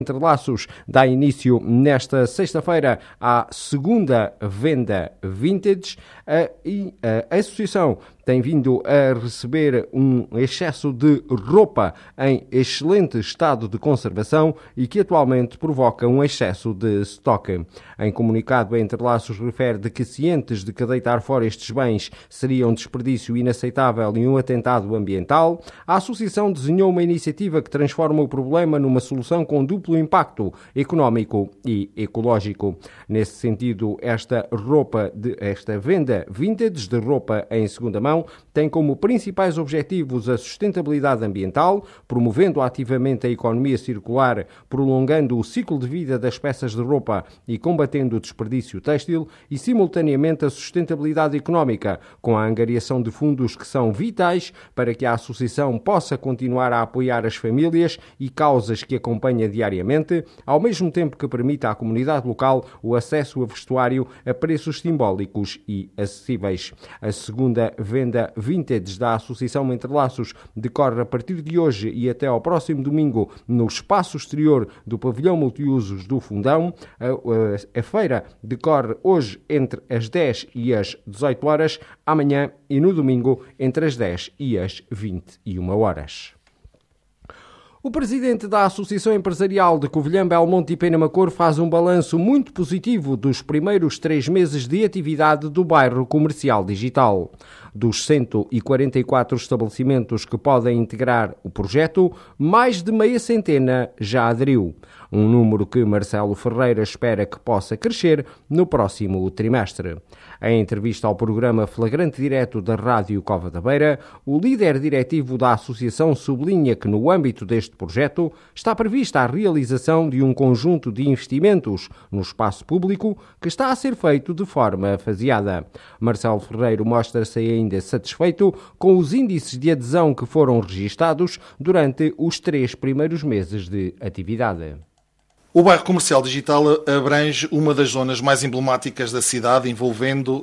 Interlaços dá início nesta sexta-feira à segunda venda vintage e a associação tem vindo a receber um excesso de roupa em excelente estado de conservação e que atualmente provoca um excesso de estoque. Em comunicado, a Interlaços refere de que cientes de que deitar fora estes bens seria um desperdício inaceitável e um atentado ambiental, a associação desenhou uma iniciativa que transforma o problema numa solução com duplo impacto económico e ecológico. Nesse sentido, esta venda vintage de roupa em segunda mão tem como principais objetivos a sustentabilidade ambiental, promovendo ativamente a economia circular, prolongando o ciclo de vida das peças de roupa e combatendo o desperdício têxtil, e simultaneamente a sustentabilidade económica, com a angariação de fundos que são vitais para que a associação possa continuar a apoiar as famílias e causas que acompanha diariamente, ao mesmo tempo que permita à comunidade local o acesso a vestuário a preços simbólicos e acessíveis. A segunda venda vintage da Associação Interlaços decorre a partir de hoje e até ao próximo domingo no espaço exterior do pavilhão multiusos do Fundão. A feira decorre hoje entre as 10 e as 18 horas, amanhã e no domingo entre as 10 e as 21 horas. O presidente da Associação Empresarial de Covilhã, Belmonte e Penamacor faz um balanço muito positivo dos primeiros 3 meses de atividade do bairro comercial digital. Dos 144 estabelecimentos que podem integrar o projeto, mais de meia centena já aderiu. Um número que Marcelo Ferreira espera que possa crescer no próximo trimestre. Em entrevista ao programa Flagrante Direto da Rádio Cova da Beira, o líder diretivo da associação sublinha que no âmbito deste projeto está prevista a realização de um conjunto de investimentos no espaço público que está a ser feito de forma faseada. Marcelo Ferreira mostra-se ainda satisfeito com os índices de adesão que foram registados durante os 3 primeiros meses de atividade. O bairro comercial digital abrange uma das zonas mais emblemáticas da cidade, envolvendo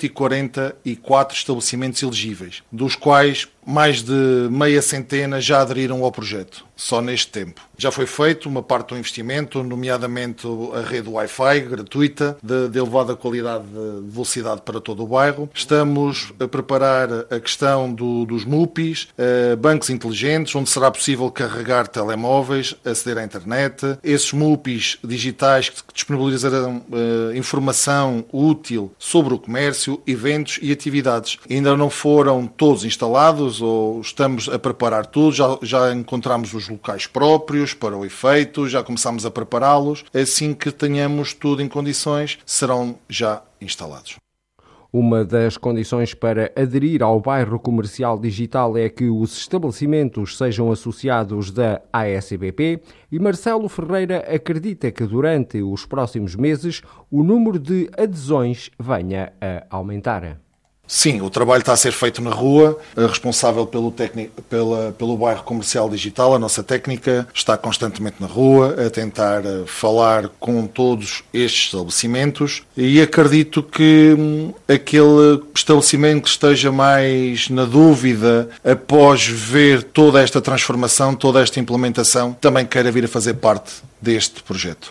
144 estabelecimentos elegíveis, dos quais mais de meia centena já aderiram ao projeto, só neste tempo. Já foi feito uma parte do investimento, nomeadamente a rede Wi-Fi gratuita, de elevada qualidade de velocidade para todo o bairro. Estamos a preparar a questão dos MUPIs, bancos inteligentes, onde será possível carregar telemóveis, aceder à internet. Esses MUPIs digitais que disponibilizarão informação útil sobre o comércio, eventos e atividades. Ainda não foram todos instalados, ou estamos a preparar tudo, já encontramos os locais próprios para o efeito, já começamos a prepará-los. Assim que tenhamos tudo em condições, serão já instalados. Uma das condições para aderir ao bairro comercial digital é que os estabelecimentos sejam associados da ASBP e Marcelo Ferreira acredita que durante os próximos meses o número de adesões venha a aumentar. Sim, o trabalho está a ser feito na rua. A responsável pelo bairro comercial digital, a nossa técnica, está constantemente na rua a tentar falar com todos estes estabelecimentos e acredito que aquele estabelecimento que esteja mais na dúvida após ver toda esta transformação, toda esta implementação, também queira vir a fazer parte deste projeto.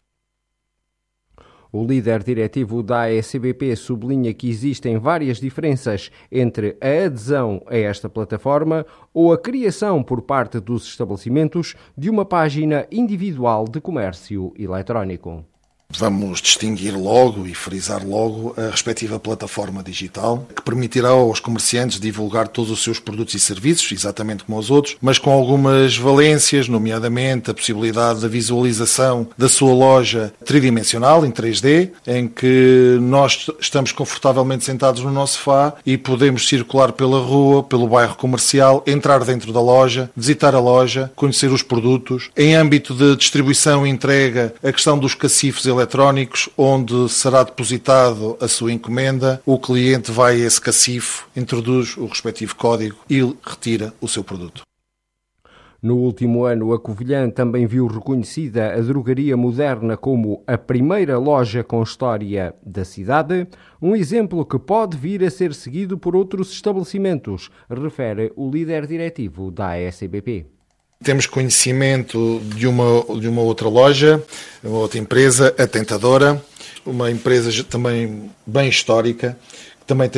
O líder diretivo da ASBP sublinha que existem várias diferenças entre a adesão a esta plataforma ou a criação por parte dos estabelecimentos de uma página individual de comércio eletrónico. Vamos distinguir logo e frisar logo a respectiva plataforma digital, que permitirá aos comerciantes divulgar todos os seus produtos e serviços, exatamente como os outros, mas com algumas valências, nomeadamente a possibilidade da visualização da sua loja tridimensional, em 3D, em que nós estamos confortavelmente sentados no nosso sofá e podemos circular pela rua, pelo bairro comercial, entrar dentro da loja, visitar a loja, conhecer os produtos. Em âmbito de distribuição e entrega, a questão dos cacifes eletrónicos, onde será depositado a sua encomenda, o cliente vai a esse cacifo, introduz o respectivo código e retira o seu produto. No último ano, a Covilhã também viu reconhecida a drogaria moderna como a primeira loja com história da cidade, um exemplo que pode vir a ser seguido por outros estabelecimentos, refere o líder diretivo da ASBP. Temos conhecimento de uma outra loja, uma outra empresa, a Tentadora, uma empresa também bem histórica, que também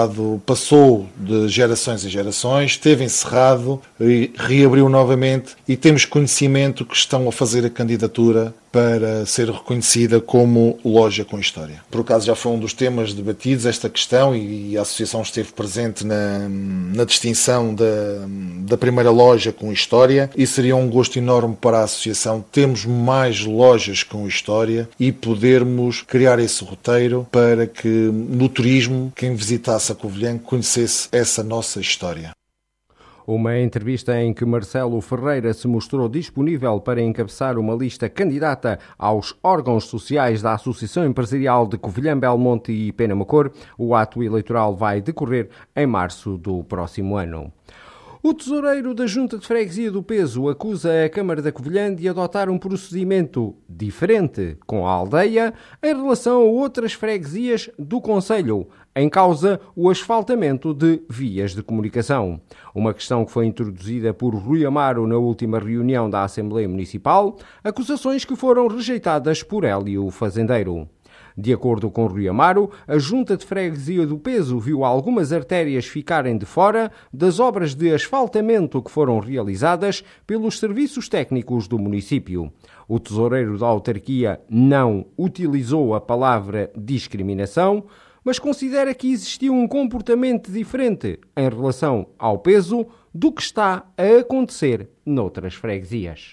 passou de gerações em gerações, esteve encerrado e reabriu novamente, e temos conhecimento que estão a fazer a candidatura para ser reconhecida como loja com história. Por acaso já foi um dos temas debatidos esta questão, e a associação esteve presente na distinção da primeira loja com história, e seria um gosto enorme para a associação termos mais lojas com história e podermos criar esse roteiro para que no turismo quem visitasse a Covilhã conhecesse essa nossa história. Uma entrevista em que Marcelo Ferreira se mostrou disponível para encabeçar uma lista candidata aos órgãos sociais da Associação Empresarial de Covilhã, Belmonte e Penamacor. O ato eleitoral vai decorrer em março do próximo ano. O tesoureiro da Junta de Freguesia do Peso acusa a Câmara da Covilhã de adotar um procedimento diferente com a aldeia em relação a outras freguesias do concelho, em causa o asfaltamento de vias de comunicação. Uma questão que foi introduzida por Rui Amaro na última reunião da Assembleia Municipal, acusações que foram rejeitadas por Hélio Fazendeiro. De acordo com Rui Amaro, a Junta de Freguesia do Peso viu algumas artérias ficarem de fora das obras de asfaltamento que foram realizadas pelos serviços técnicos do município. O tesoureiro da autarquia não utilizou a palavra discriminação, mas considera que existiu um comportamento diferente em relação ao Peso do que está a acontecer noutras freguesias.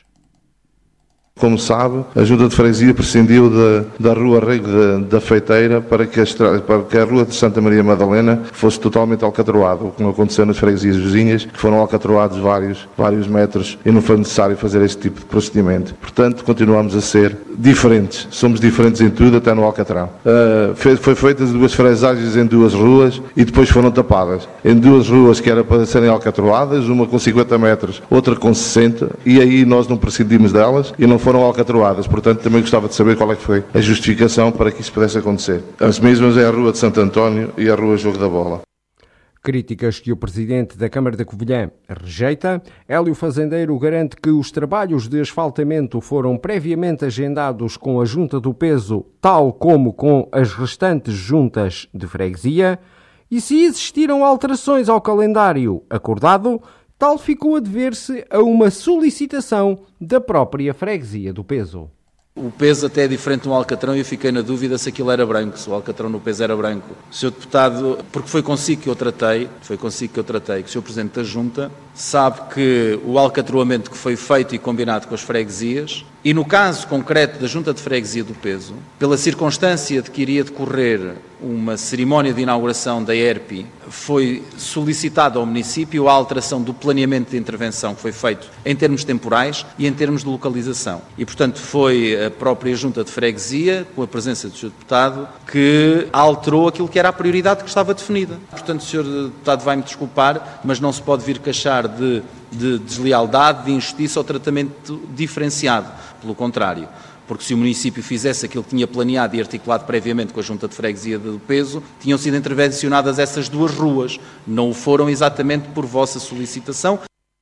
Como sabe, a Junta de Freguesia prescindiu da Rua Rego da Feiteira para que a Rua de Santa Maria Madalena fosse totalmente alcatroada, o que não aconteceu nas freguesias vizinhas, que foram alcatroados vários metros e não foi necessário fazer este tipo de procedimento. Portanto, continuamos a ser diferentes. Somos diferentes em tudo, até no alcatrão. Foi feitas duas fresagens em duas ruas e depois foram tapadas. Em duas ruas que era para serem alcatroadas, uma com 50 metros, outra com 60, e aí nós não prescindimos delas e não foram alcatroadas. Portanto, também gostava de saber qual é que foi a justificação para que isso pudesse acontecer. As mesmas é a Rua de Santo António e a Rua Jogo da Bola. Críticas que o presidente da Câmara da Covilhã rejeita. Hélio Fazendeiro garante que os trabalhos de asfaltamento foram previamente agendados com a Junta do Peso, tal como com as restantes juntas de freguesia, e se existiram alterações ao calendário acordado, tal ficou a dever-se a uma solicitação da própria freguesia do Peso. O Peso até é diferente de um alcatrão e eu fiquei na dúvida se aquilo era branco, se o alcatrão no Peso era branco. O Sr. Deputado, porque foi consigo que eu tratei, que o Sr. Presidente da Junta sabe que o alcatroamento que foi feito e combinado com as freguesias, e no caso concreto da Junta de Freguesia do Peso, pela circunstância de que iria decorrer uma cerimónia de inauguração da ERP, foi solicitado ao município a alteração do planeamento de intervenção que foi feito em termos temporais e em termos de localização. E, portanto, foi a própria Junta de Freguesia, com a presença do Sr. Deputado, que alterou aquilo que era a prioridade que estava definida. Portanto, o Sr. Deputado vai-me desculpar, mas não se pode vir queixar de deslealdade, de injustiça ou tratamento diferenciado. Pelo contrário, porque se o município fizesse aquilo que tinha planeado e articulado previamente com a Junta de Freguesia do Peso, tinham sido intervencionadas essas duas ruas. Não o foram exatamente por vossa solicitação.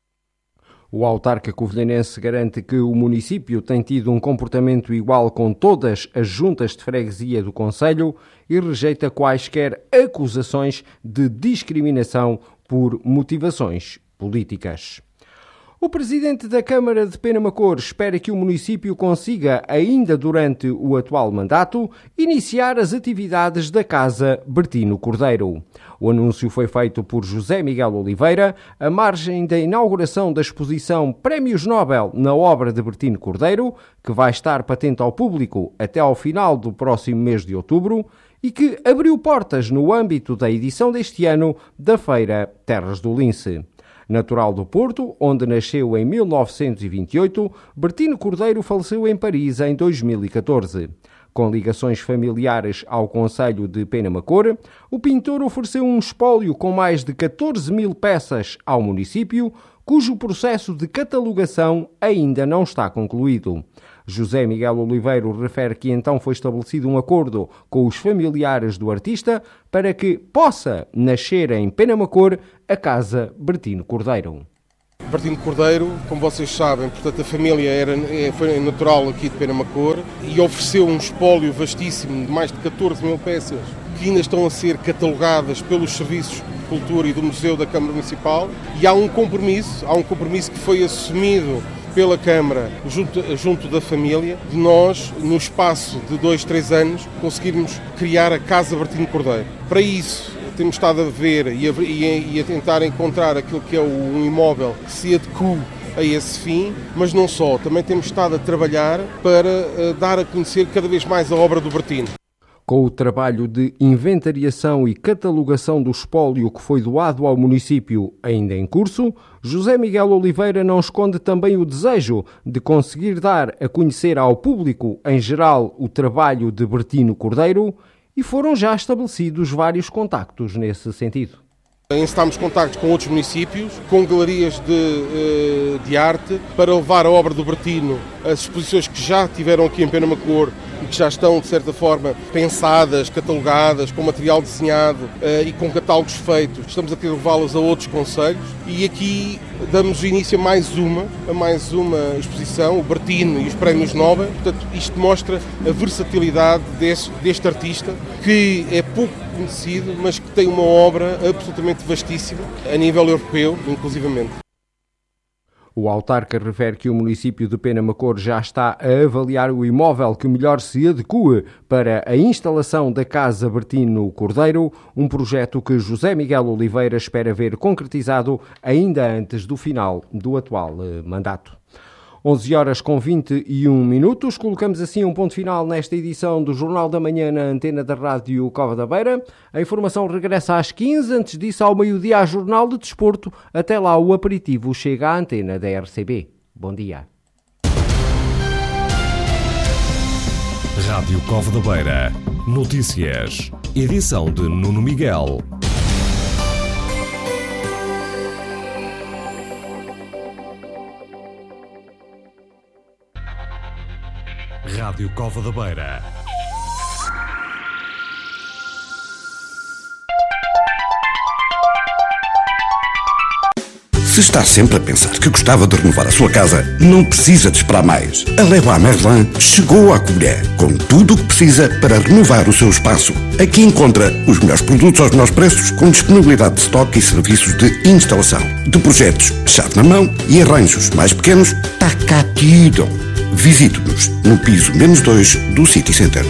O autarca covilhanense garante que o município tem tido um comportamento igual com todas as juntas de freguesia do concelho e rejeita quaisquer acusações de discriminação por motivações políticas. O presidente da Câmara de Penamacor espera que o município consiga, ainda durante o atual mandato, iniciar as atividades da Casa Bertino Cordeiro. O anúncio foi feito por José Miguel Oliveira, à margem da inauguração da exposição Prémios Nobel na obra de Bertino Cordeiro, que vai estar patente ao público até ao final do próximo mês de outubro e que abriu portas no âmbito da edição deste ano da Feira Terras do Lince. Natural do Porto, onde nasceu em 1928, Bertino Cordeiro faleceu em Paris em 2014. Com ligações familiares ao concelho de Penamacor, o pintor ofereceu um espólio com mais de 14 mil peças ao município, cujo processo de catalogação ainda não está concluído. José Miguel Oliveira refere que então foi estabelecido um acordo com os familiares do artista para que possa nascer em Penamacor a Casa Bertino Cordeiro. Bertino Cordeiro, como vocês sabem, portanto a família foi natural aqui de Penamacor e ofereceu um espólio vastíssimo de mais de 14 mil peças que ainda estão a ser catalogadas pelos serviços de cultura e do Museu da Câmara Municipal, e há um compromisso que foi assumido pela Câmara junto da família, de nós, no espaço de 2-3 anos, conseguirmos criar a Casa Bertino Cordeiro. Para isso, temos estado a ver e a tentar encontrar aquilo que é um imóvel que se adeque a esse fim, mas não só, também temos estado a trabalhar para dar a conhecer cada vez mais a obra do Bertino. Com o trabalho de inventariação e catalogação do espólio que foi doado ao município ainda em curso, José Miguel Oliveira não esconde também o desejo de conseguir dar a conhecer ao público em geral o trabalho de Bertino Cordeiro, e foram já estabelecidos vários contactos nesse sentido. Encetámos contactos com outros municípios, com galerias de arte, para levar a obra do Bertino às exposições que já tiveram aqui em Penamacor e que já estão, de certa forma, pensadas, catalogadas, com material desenhado e com catálogos feitos. Estamos a querer levá-las a outros concelhos e aqui damos início a mais uma exposição, o Bertino e os Prémios Nobel. Portanto, isto mostra a versatilidade deste artista, que é pouco conhecido, mas que tem uma obra absolutamente vastíssima, a nível europeu, inclusivamente. O autarca refere que o município de Penamacor já está a avaliar o imóvel que melhor se adeque para a instalação da Casa Bertino Cordeiro, um projeto que José Miguel Oliveira espera ver concretizado ainda antes do final do atual mandato. 11h21. Colocamos assim um ponto final nesta edição do Jornal da Manhã na antena da Rádio Cova da Beira. A informação regressa às 15, antes disso ao meio-dia a Jornal de Desporto. Até lá o aperitivo chega à antena da RCB. Bom dia. Rádio Cova da Beira. Notícias. Edição de Nuno Miguel. Rádio Cova da Beira. Se está sempre a pensar que gostava de renovar a sua casa, não precisa de esperar mais. A Leroy Merlin chegou à colher, com tudo o que precisa para renovar o seu espaço. Aqui encontra os melhores produtos aos melhores preços, com disponibilidade de estoque e serviços de instalação. De projetos chave na mão e arranjos mais pequenos, está cá tudo. Visite-nos no piso -2 do City Center.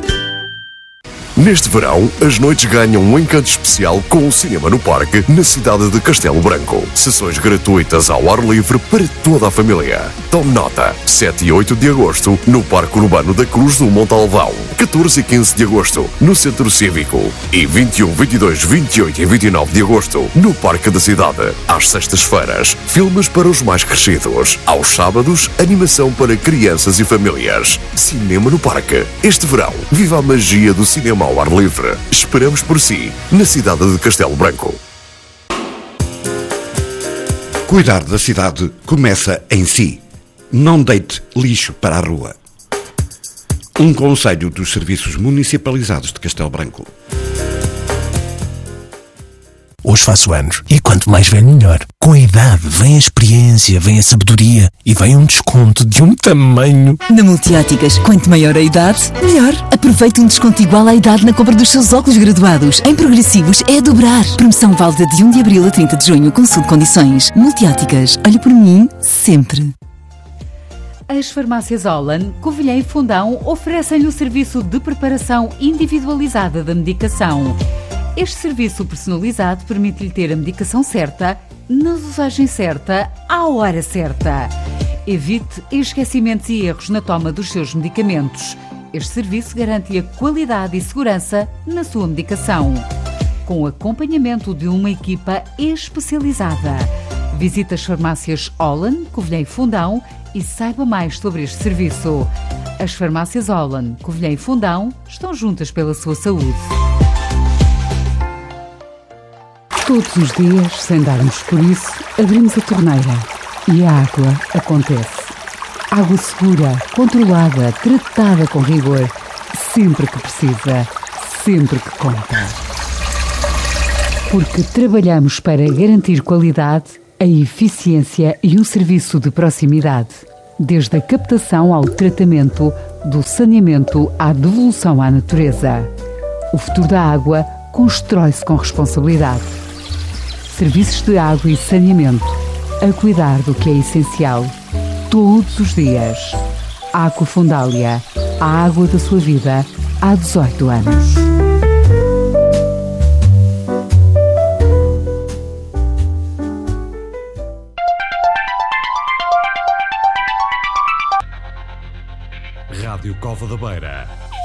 Neste verão, as noites ganham um encanto especial com o Cinema no Parque, na cidade de Castelo Branco. Sessões gratuitas ao ar livre para toda a família. Tome nota, 7 e 8 de agosto, no Parque Urbano da Cruz do Montalvão. 14 e 15 de agosto, no Centro Cívico. E 21, 22, 28 e 29 de agosto, no Parque da Cidade. Às sextas-feiras, filmes para os mais crescidos. Aos sábados, animação para crianças e famílias. Cinema no Parque. Este verão, viva a magia do cinema ao ar livre. Esperamos por si, na cidade de Castelo Branco. Cuidar da cidade começa em si. Não deite lixo para a rua. Um conselho dos serviços municipalizados de Castelo Branco. Hoje faço anos e quanto mais velho melhor. Com a idade vem a experiência, vem a sabedoria e vem um desconto de um tamanho. Na Multióticas, quanto maior a idade, melhor. Aproveite um desconto igual à idade na compra dos seus óculos graduados. Em progressivos é a dobrar. Promoção válida de 1 de abril a 30 de junho. Consulte condições. Multióticas, olhe por mim sempre. As farmácias Holland, Covilhã e Fundão oferecem-lhe o serviço de preparação individualizada da medicação. Este serviço personalizado permite-lhe ter a medicação certa, na dosagem certa, à hora certa. Evite esquecimentos e erros na toma dos seus medicamentos. Este serviço garante-lhe a qualidade e segurança na sua medicação, com acompanhamento de uma equipa especializada. Visite as farmácias Holland, Covilhã e Fundão e saiba mais sobre este serviço. As farmácias Holland, Covilhã e Fundão estão juntas pela sua saúde. Todos os dias, sem darmos por isso, abrimos a torneira e a água acontece. Água segura, controlada, tratada com rigor, sempre que precisa, sempre que conta. Porque trabalhamos para garantir qualidade a eficiência e um serviço de proximidade. Desde a captação ao tratamento, do saneamento à devolução à natureza. O futuro da água constrói-se com responsabilidade. Serviços de água e saneamento, a cuidar do que é essencial, todos os dias. Aquafundália, a água da sua vida, há 18 anos. Rádio Cova da Beira.